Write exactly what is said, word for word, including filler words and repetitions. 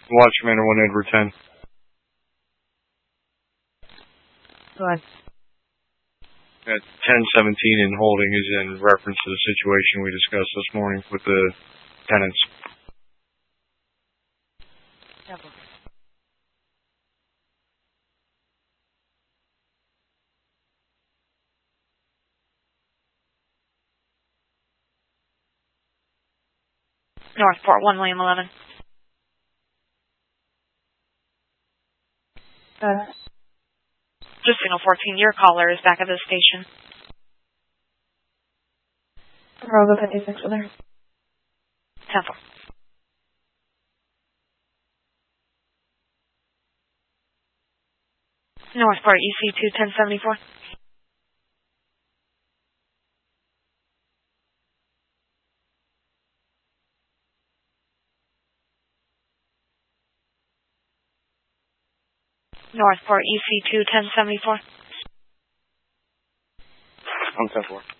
Watch Commander one Edward ten. Go ahead. At ten seventeen in holding is in reference to the situation we discussed this morning with the tenants. Temple. Northport, one William eleven. Uh, Just signal fourteen, your caller is back at the station. Bravo fifty-six with her. Temple. Northport, E C two ten seventy-four. Northport, E C two ten seventy-four. I'm ten four.